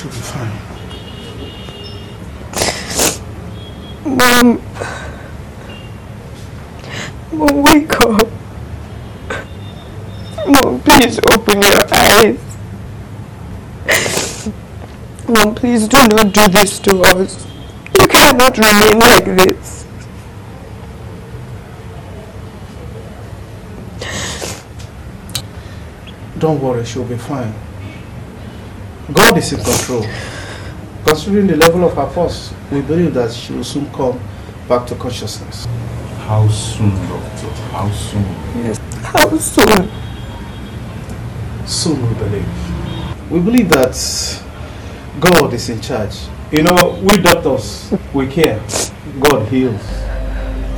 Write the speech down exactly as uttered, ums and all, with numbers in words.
She'll be fine. Mom. Mom, wake up. Mom, please open your eyes. Mom, please do not do this to us. You cannot remain like this. Don't worry, she'll be fine. God is in control. Considering the level of her pulse, we believe that she will soon come back to consciousness. How soon, doctor? How soon? Yes. How soon? Soon, we believe. We believe that God is in charge. You know, we doctors, we care. God heals.